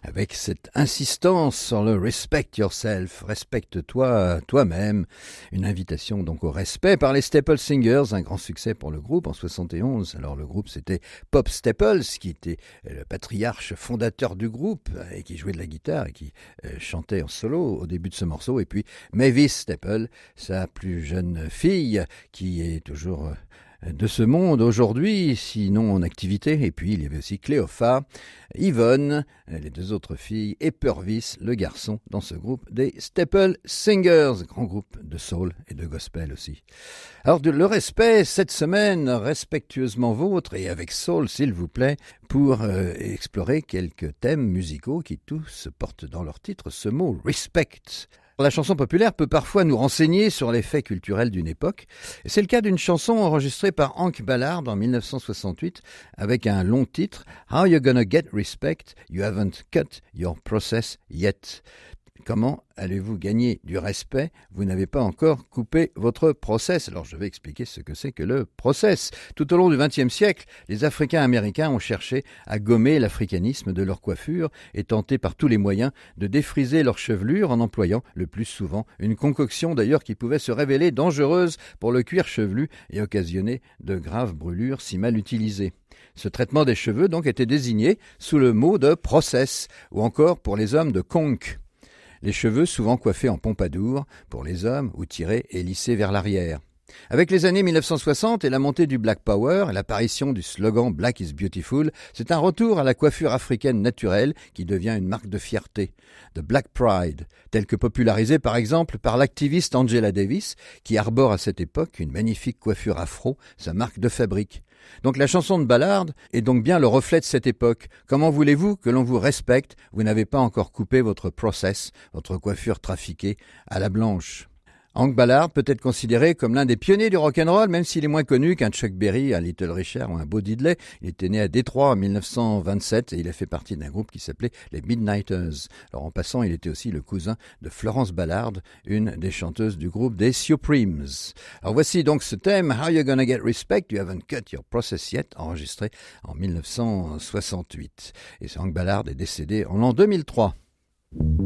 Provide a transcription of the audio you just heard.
avec cette insistance sur le respect yourself, respecte-toi toi-même. Une invitation donc au respect par les Staple Singers, un grand succès pour le groupe en 71. Alors le groupe c'était Pop Staples, qui était le patriarche fondateur du groupe et qui jouait de la guitare et qui chantait en solo au début de ce morceau. Et puis Mavis Staple, sa plus jeune fille, qui est toujours de ce monde aujourd'hui, sinon en activité. Et puis il y avait aussi Cléopha, Yvonne, les deux autres filles, et Purvis, le garçon, dans ce groupe des Staple Singers, grand groupe de soul et de gospel aussi. Alors le respect, cette semaine, respectueusement vôtre et avec soul, s'il vous plaît, pour explorer quelques thèmes musicaux qui tous portent dans leur titre ce mot « respect ». La chanson populaire peut parfois nous renseigner sur les faits culturels d'une époque. Et c'est le cas d'une chanson enregistrée par Hank Ballard en 1968 avec un long titre « How you gonna get respect? You haven't cut your process yet ». Comment allez-vous gagner du respect? Vous n'avez pas encore coupé votre process. Alors je vais expliquer ce que c'est que le process. Tout au long du XXe siècle, les Africains américains ont cherché à gommer l'africanisme de leur coiffure et tenté par tous les moyens de défriser leur chevelure en employant le plus souvent une concoction d'ailleurs qui pouvait se révéler dangereuse pour le cuir chevelu et occasionner de graves brûlures si mal utilisées. Ce traitement des cheveux donc était désigné sous le mot de process ou encore pour les hommes de conque. Les cheveux souvent coiffés en pompadour pour les hommes ou tirés et lissés vers l'arrière. Avec les années 1960 et la montée du Black Power et l'apparition du slogan « Black is Beautiful », c'est un retour à la coiffure africaine naturelle qui devient une marque de fierté. The Black Pride, tel que popularisé par exemple par l'activiste Angela Davis, qui arbore à cette époque une magnifique coiffure afro, sa marque de fabrique. Donc la chanson de Ballard est donc bien le reflet de cette époque. Comment voulez-vous que l'on vous respecte? Vous n'avez pas encore coupé votre process, votre coiffure trafiquée à la blanche. Hank Ballard peut être considéré comme l'un des pionniers du rock'n'roll, même s'il est moins connu qu'un Chuck Berry, un Little Richard ou un Bo Diddley. Il était né à Détroit en 1927 et il a fait partie d'un groupe qui s'appelait les Midnighters. Alors en passant, il était aussi le cousin de Florence Ballard, une des chanteuses du groupe des Supremes. Alors voici donc ce thème, How You Gonna Get Respect? You Haven't Cut Your Process Yet, enregistré en 1968. Et Hank Ballard est décédé en l'an 2003.